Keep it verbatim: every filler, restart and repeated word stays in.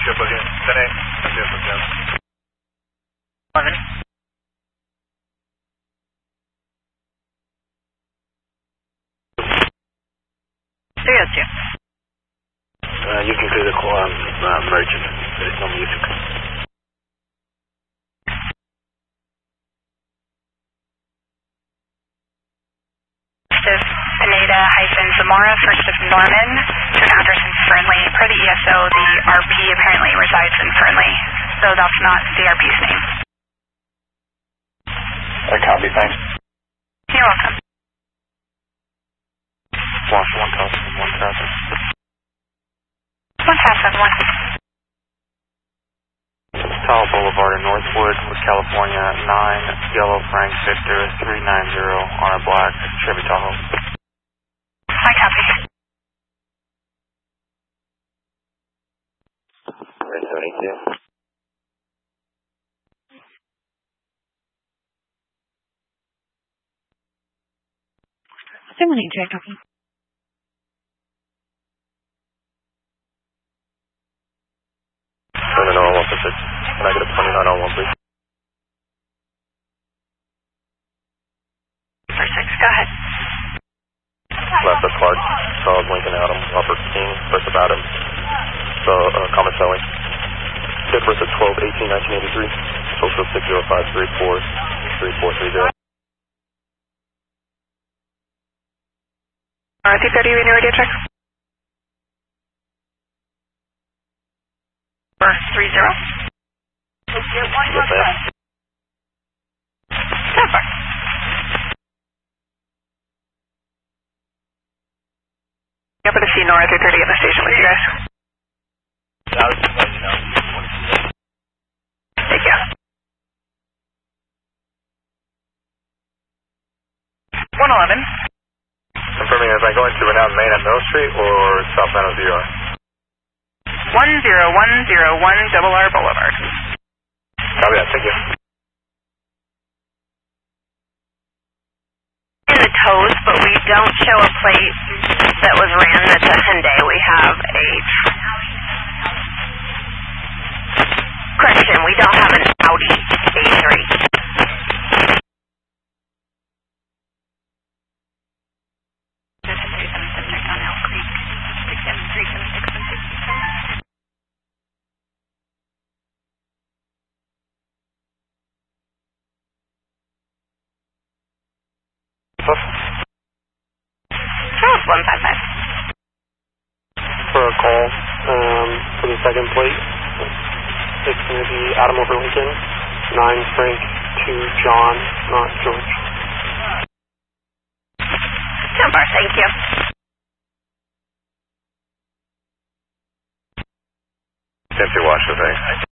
relationship with you. ten eight. That's it, Jim. eleven. three oh two. Uh, you can clear the call. I'm uh, merchant. There's no music. Pineda hyphen Zamora, first of Norman, to an address in Fernley. Per the E S O, the R P apparently resides in Fernley, though that's not the R P's name. I copy, thanks. You're welcome. Watch one thousand, one thousand. one thousand one. Tall Boulevard in Northwood, California, nine, Yellow Frank Victor, three nine zero on a black Chevy Tahoe. I copy. Red seventy-two. seven eight J copy. seven oh one six. Can I get a twenty-nine oh one, please? For six, go ahead. Left of Clark, Charles Lincoln Adam, Robert King, first of Adam, so, uh, common selling. Date birth of twelve eighteen nineteen eighty-three, social six zero five three four three four three zero. R T thirty, radio radio check. Birth three zero. Yes, ma'am. Stand by. I'm going to see Nora three thirty at the station with you guys. Thank you. one eleven. Confirming, is I going to Renown Main at Mill Street or South San Jose R? one zero one zero one Double R Boulevard. Copy that, thank you. In the toes, but we don't show a plate that was ran that's a Hyundai. We have a... Correction, we don't have an Audi A three. Charles one five five. For a call, um, for the second plate, it's going to be Adam over Lincoln, nine Frank, two John, not George. Jumper, thank you. Empty wash, I think.